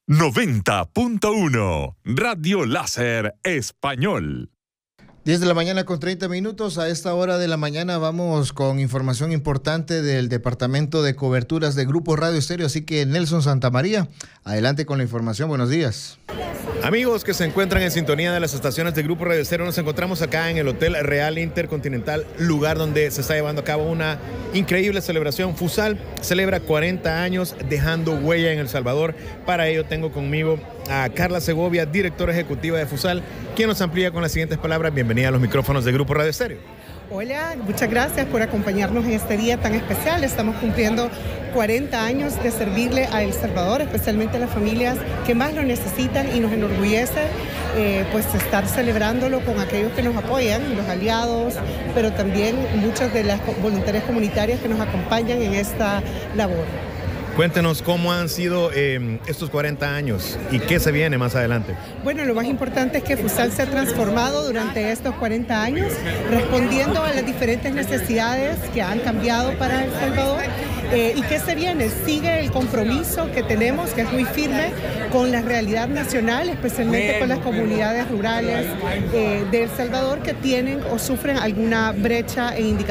90.1 Radio Láser Español. 10 de la mañana con 30 minutos. A esta hora de la mañana vamos con información importante del Departamento de Coberturas de Grupo Radio Estéreo. Así que Nelson Santamaría, adelante con la información. Buenos días. Amigos que se encuentran en sintonía de las estaciones de Grupo Radio Estéreo, nos encontramos acá en el Hotel Real Intercontinental, lugar donde se está llevando a cabo una increíble celebración. Fusal celebra 40 años dejando huella en El Salvador. Para ello tengo conmigo a Carla Segovia, directora ejecutiva de Fusal, quien nos amplía con las siguientes palabras. Bienvenida a los micrófonos de Grupo Radio Estéreo. Hola, muchas gracias por acompañarnos en este día tan especial. Estamos cumpliendo 40 años de servirle a El Salvador, especialmente a las familias que más lo necesitan, y nos enorgullece pues estar celebrándolo con aquellos que nos apoyan, los aliados, pero también muchas de las voluntarias comunitarias que nos acompañan en esta labor. Cuéntenos cómo han sido estos 40 años y qué se viene más adelante. Bueno, lo más importante es que Fusal se ha transformado durante estos 40 años, respondiendo a las diferentes necesidades que han cambiado para El Salvador. ¿Y qué se viene? Sigue el compromiso que tenemos, que es muy firme, con la realidad nacional, especialmente con las comunidades rurales de El Salvador que tienen o sufren alguna brecha en indicación